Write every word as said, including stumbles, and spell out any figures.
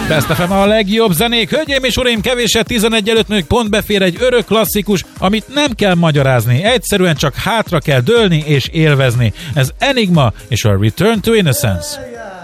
Best ef em a legjobb zenék. Hölgyeim és uraim, kevéset tizenegy előtt még pont befér egy örök klasszikus, amit nem kell magyarázni. Egyszerűen csak hátra kell dőlni és élvezni. Ez Enigma és a Return to Innocence.